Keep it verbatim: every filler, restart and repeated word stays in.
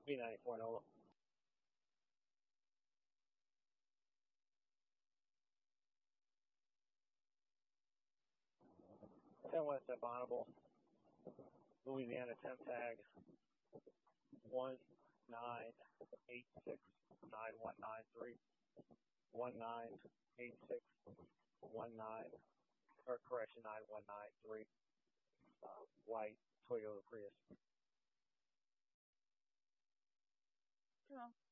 B ninety-four Nova. ten West F Honorable. Louisiana ten tag. One nine eight six nine one nine three. One nine eight six one nine, or correction, nine one nine three. Uh, white Toyota Prius. Come on.